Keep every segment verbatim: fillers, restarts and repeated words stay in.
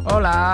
Hola.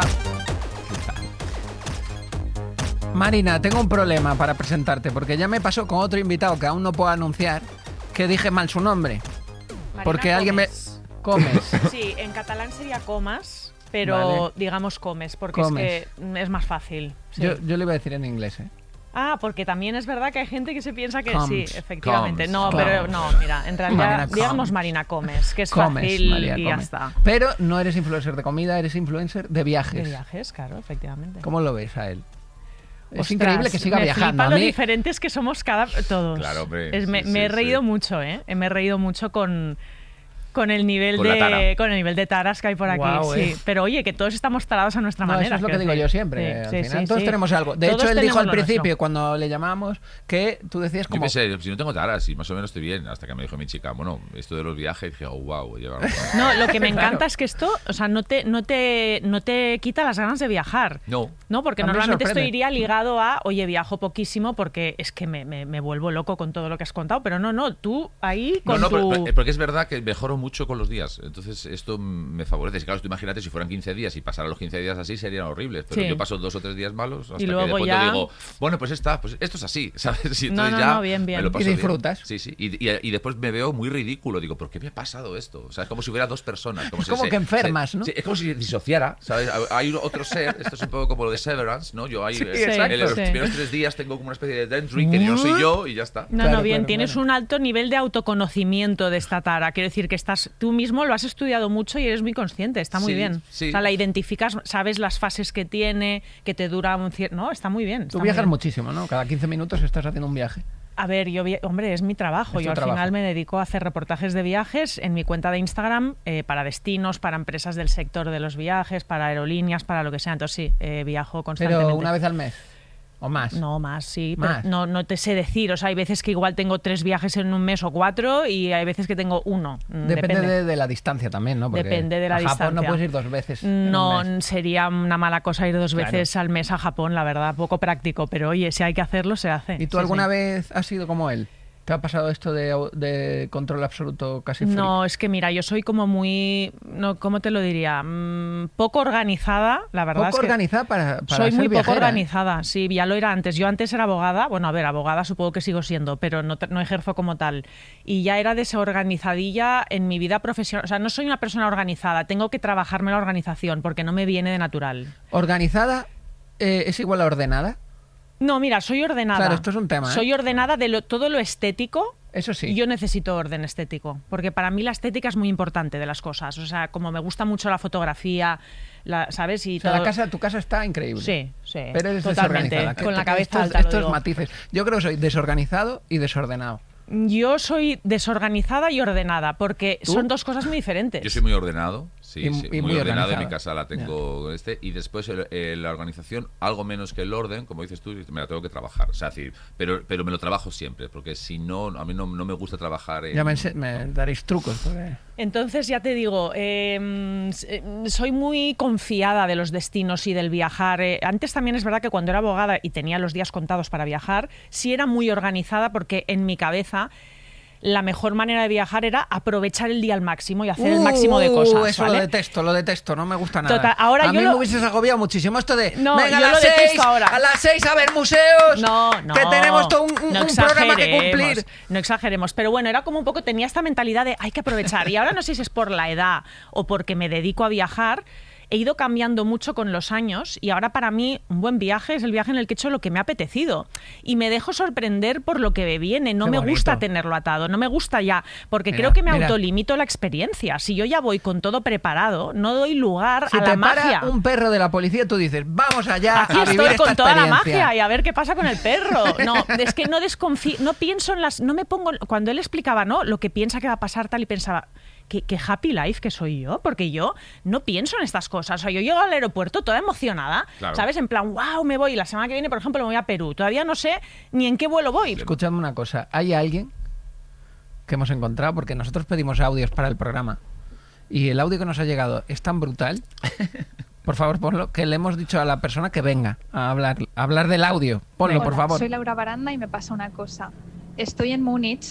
Marina, tengo un problema para presentarte, porque ya me pasó con otro invitado que aún no puedo anunciar, que dije mal su nombre. Marina porque alguien me... Comes. Sí, en catalán sería comas, pero Vale. digamos comes, porque Comes. es que es más fácil. Sí. Yo, yo le iba a decir en inglés, ¿eh? Ah, porque también es verdad que hay gente que se piensa que Comes. sí, efectivamente. Comes. No, Comes. pero no, mira, en realidad Marina digamos comes. Marina comes, que es Comes, fácil María, y ya comes. está. Pero no eres influencer de comida, eres influencer de viajes. De viajes, claro, efectivamente. ¿Cómo lo ves a él? Es Ostras, increíble que siga me viajando. flipa A lo mí... diferentes que somos cada todos. Claro, hombre, Es- me, sí, me he sí, reído sí. mucho, ¿eh? Me he reído mucho con con el nivel Con la de tara. con el nivel de taras que hay por aquí. Guau, sí. eh. Pero oye, que todos estamos tarados a nuestra No, manera. eso es lo que quiero digo decir. yo siempre. Sí, al sí, final sí, todos sí. tenemos algo. De Todos hecho, él dijo tenemos al lo principio, nuestro. cuando le llamábamos, que tú decías Yo como... pensé, si no tengo taras, y más o menos estoy bien, hasta que me dijo mi chica, bueno, esto de los viajes, dije, oh, wow, lleva... No, lo que me Claro. encanta es que esto, o sea, no te, no te, no te quita las ganas de viajar. No. No, porque A mí me normalmente esto sorprende. iría ligado a, oye, viajo poquísimo porque es que me, me, me vuelvo loco con todo lo que has contado, pero no, no, tú ahí No, con no, tu... pero- porque es verdad que mejoro mucho con los días. Entonces, esto me favorece. Y claro, tú imagínate, si fueran quince días y pasara los quince días así, serían horribles. Pero Sí. yo paso dos o tres días malos hasta Y que luego después ya- yo digo, bueno, pues está, pues esto es así, ¿sabes? Y No, entonces no, ya no, bien, bien. me lo Y paso bien. disfrutas. Sí, sí. Y, y- y después me veo muy ridículo. Digo, ¿por qué me ha pasado esto? O sea, es como si hubiera dos personas. Como Es si como se- que enfermas, se- ¿no? sí, es como si disociara, ¿sabes? Hay otro ser, esto es un poco como lo de Severance, ¿no? Yo ahí, Sí, eh, exacto. en los Sí. primeros tres días tengo como una especie de dentry que no soy yo y ya está. No, Claro, no, bien, claro, tienes claro. un alto nivel de autoconocimiento de esta tara. Quiero decir que estás tú mismo lo has estudiado mucho y eres muy consciente, está muy Sí, bien. sí. O sea, la identificas, sabes las fases que tiene, que te dura un cierto... No, está muy bien. Tú está muy viajas bien. muchísimo, ¿no? Cada quince minutos estás haciendo un viaje. A ver, yo, vi- hombre, es mi trabajo. Es Yo tu al trabajo. final me dedico a hacer reportajes de viajes en mi cuenta de Instagram eh, para destinos, para empresas del sector de los viajes, para aerolíneas, para lo que sea. Entonces sí, eh, viajo constantemente. Pero una vez al mes. ¿O más? No, más, sí. Más. Pero no, no te sé decir. O sea, hay veces que igual tengo tres viajes en un mes o cuatro y hay veces que tengo uno. Mm, Depende, De, de la distancia también, ¿no? Porque Depende de la a Japón distancia. no puedes ir dos veces en un No mes. sería una mala cosa ir dos Claro. veces al mes a Japón, la verdad. Poco práctico. Pero oye, si hay que hacerlo, se hace. ¿Y tú Sí, alguna sí. vez has sido como él? ¿Te ha pasado esto de, de control absoluto casi freak? No, es que mira, yo soy como muy, no, ¿cómo te lo diría? Mm, poco organizada, la verdad. Poco es que organizada para, para soy ser muy poco viajera, ¿eh? organizada, sí, ya lo era antes. Yo antes era abogada, bueno, a ver, abogada supongo que sigo siendo, pero no, te- no ejerzo como tal. Y ya era desorganizadilla en mi vida profesional. O sea, no soy una persona organizada, tengo que trabajarme la organización porque no me viene de natural. ¿Organizada eh, es igual a ordenada? No, mira, soy ordenada. Claro, esto es un tema, ¿eh? Soy ordenada de lo- todo lo estético. Eso sí. Yo necesito orden estético, porque para mí la estética es muy importante de las cosas. O sea, como me gusta mucho la fotografía, la, ¿sabes? Y O sea, todo... la casa, tu casa está increíble. Sí, sí. Pero eres totalmente. desorganizada. Con la Que- cabeza estos, alta, lo estos digo. matices. Yo creo que soy desorganizado y desordenado. Yo soy desorganizada y ordenada, porque ¿Tú? son dos cosas muy diferentes. Yo soy muy ordenado, sí, Y- sí, y muy, muy ordenado. En organizado. mi casa la tengo este. Y después el- el- la organización, algo menos que el orden, como dices tú, me la tengo que trabajar. O sea, decir, pero, pero me lo trabajo siempre, porque si no, a mí no, no me gusta trabajar en... Ya me, ense- me daréis trucos. Porque... Entonces, ya te digo, eh, s- eh, soy muy confiada de los destinos y del viajar. Eh, antes también es verdad que cuando era abogada y tenía los días contados para viajar, sí era muy organizada porque en mi cabeza la mejor manera de viajar era aprovechar el día al máximo y hacer el máximo de cosas. Uh, Eso ¿vale? lo detesto, lo detesto, no me gusta nada. Total, ahora a yo mí lo- me hubieses agobiado muchísimo esto de, No, venga, yo a lo las detesto seis, ahora. a las seis a ver museos, No, no. que tenemos todo un, un- no un programa que exageremos, cumplir. No exageremos, pero bueno, era como un poco, tenía esta mentalidad de hay que aprovechar. Y ahora no sé si es por la edad o porque me dedico a viajar. He ido cambiando mucho con los años y ahora para mí un buen viaje es el viaje en el que he hecho lo que me ha apetecido y me dejo sorprender por lo que me viene. No Qué me bonito. gusta tenerlo atado, no me gusta ya, porque Mira, creo que me mira. autolimito la experiencia. Si yo ya voy con todo preparado, no doy lugar Si a te la para magia. un perro de la policía, tú dices, vamos allá Aquí a vivir estoy esta con toda la experiencia. magia y a ver qué pasa con el perro. No, es que no desconfío, no pienso en las, no me pongo, cuando él explicaba, ¿no? Lo que piensa que va a pasar tal y pensaba, qué, qué happy life que soy yo, porque yo no pienso en estas cosas. O sea, yo llego al aeropuerto toda emocionada, Claro. ¿sabes? En plan, wow, me voy. La semana que viene, por ejemplo, me voy a Perú. Todavía no sé ni en qué vuelo voy. Escuchadme una cosa, hay alguien que hemos encontrado, porque nosotros pedimos audios para el programa, y el audio que nos ha llegado es tan brutal, por favor ponlo, que le hemos dicho a la persona que venga a hablar, a hablar del audio. Ponlo, Venga. por Hola, favor. soy Laura Baranda y me pasa una cosa. Estoy en Múnich